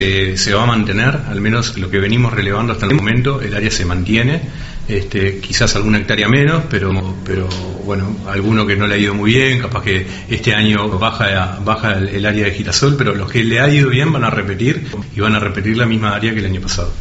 se va a mantener, al menos lo que venimos relevando hasta el momento, el área se mantiene, quizás alguna hectárea menos, pero bueno, alguno que no le ha ido muy bien, capaz que este año baja el área de girasol, pero los que le ha ido bien van a repetir y van a repetir la misma área que el año pasado.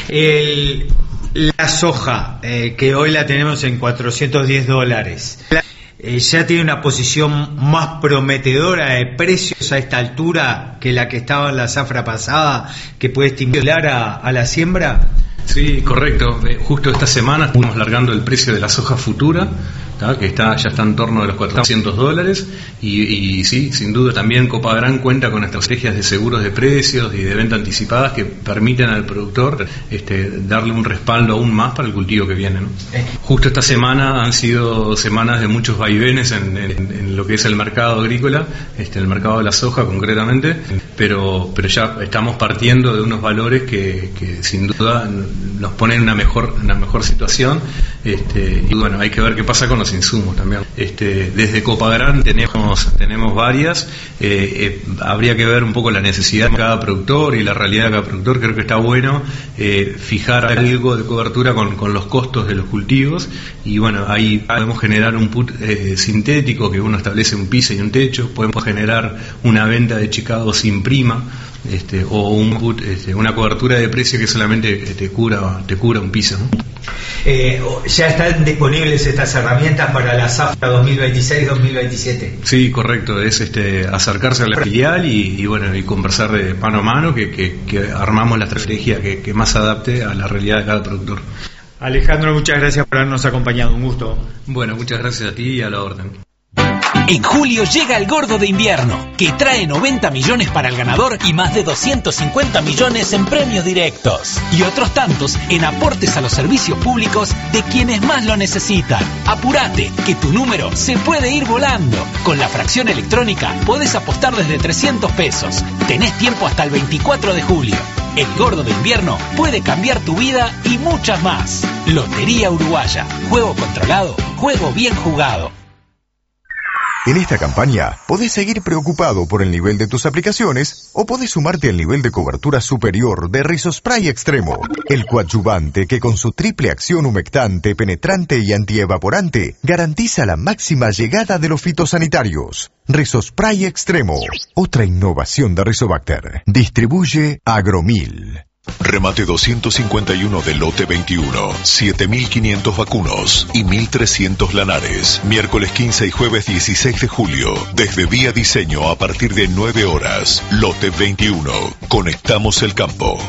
La soja, que hoy la tenemos en $410, ya tiene una posición más prometedora de precios a esta altura que la que estaba en la zafra pasada, que puede estimular a la siembra. Sí, correcto. Justo esta semana estamos largando el precio de la soja futura, que ya está en torno de los $400, y sí, sin duda también Copagran cuenta con estrategias de seguros de precios y de venta anticipadas que permiten al productor darle un respaldo aún más para el cultivo que viene, ¿no? Justo esta semana han sido semanas de muchos vaivenes en lo que es el mercado agrícola, el mercado de la soja concretamente, pero ya estamos partiendo de unos valores que sin duda nos ponen en una mejor situación, y bueno, hay que ver qué pasa con los insumos también. Desde Copagran tenemos varias, habría que ver un poco la necesidad de cada productor y la realidad de cada productor. Creo que está bueno fijar algo de cobertura con los costos de los cultivos, y bueno, ahí podemos generar un put sintético, que uno establece un piso y un techo, podemos generar una venta de Chicago sin prima, o un put, una cobertura de precio que solamente te cubra un piso, ¿no? Ya están disponibles estas herramientas para la zafra 2026-2027. Sí, correcto, es acercarse a la filial y bueno, y conversar de mano a mano, que armamos la estrategia que más se adapte a la realidad de cada productor. Alejandro, muchas gracias por habernos acompañado, un gusto. Bueno, muchas gracias a ti y a la orden. En julio llega el Gordo de Invierno, que trae 90 millones para el ganador y más de 250 millones en premios directos. Y otros tantos en aportes a los servicios públicos de quienes más lo necesitan. Apurate, que tu número se puede ir volando. Con la fracción electrónica podés apostar desde $300. Tenés tiempo hasta el 24 de julio. El Gordo de Invierno puede cambiar tu vida y muchas más. Lotería Uruguaya. Juego controlado, juego bien jugado. En esta campaña, podés seguir preocupado por el nivel de tus aplicaciones o podés sumarte al nivel de cobertura superior de Rizospray Extremo, el coadyuvante que con su triple acción humectante, penetrante y antievaporante garantiza la máxima llegada de los fitosanitarios. Rizospray Extremo, otra innovación de Rizobacter. Distribuye Agromil. Remate 251 del lote 21, 7.500 vacunos y 1.300 lanares. Miércoles 15 y jueves 16 de julio, desde Vía Diseño a partir de 9 horas. Lote 21, conectamos el campo.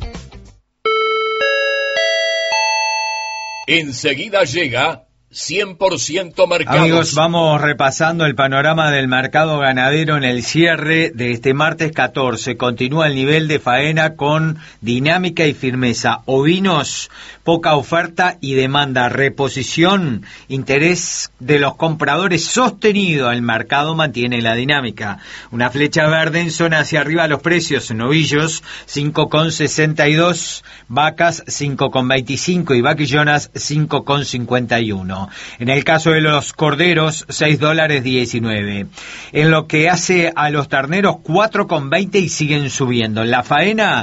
Enseguida llega 100% Mercados. Amigos, vamos repasando el panorama del mercado ganadero en el cierre de este martes 14. Continúa el nivel de faena con dinámica y firmeza. Ovinos, poca oferta y demanda. Reposición, interés de los compradores sostenido. El mercado mantiene la dinámica. Una flecha verde en zona hacia arriba los precios. Novillos, 5,62. Vacas, 5,25. Y vaquillonas, 5,51. En el caso de los corderos, $6.19. En lo que hace a los terneros, 4,20 y siguen subiendo. En la faena,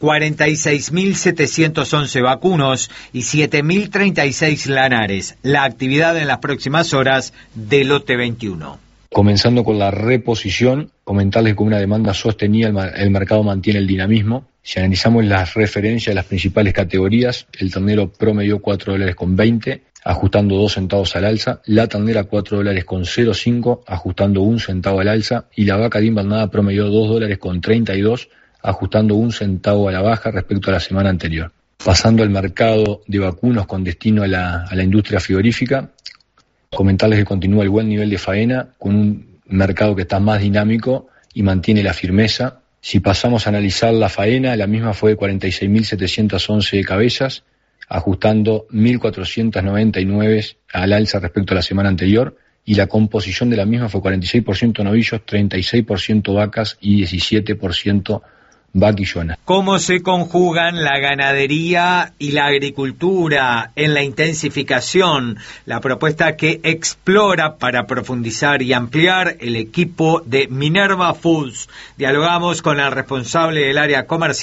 46.711 vacunos y 7.036 lanares. La actividad en las próximas horas del lote 21. Comenzando con la reposición, comentarles que con una demanda sostenida el mercado mantiene el dinamismo. Si analizamos las referencias de las principales categorías, el ternero promedió $4.20, ajustando 2 centavos al alza, la ternera $4.05, ajustando 1 centavo al alza, y la vaca de invernada promedió $2.32, ajustando 1 centavo a la baja respecto a la semana anterior. Pasando al mercado de vacunos con destino a la industria frigorífica, comentarles que continúa el buen nivel de faena, con un mercado que está más dinámico y mantiene la firmeza. Si pasamos a analizar la faena, la misma fue de 46.711 cabezas, ajustando 1.499 al alza respecto a la semana anterior, y la composición de la misma fue 46% novillos, 36% vacas y 17% Bac y Jonas. ¿Cómo se conjugan la ganadería y la agricultura en la intensificación? La propuesta que explora para profundizar y ampliar el equipo de Minerva Foods. Dialogamos con el responsable del área comercial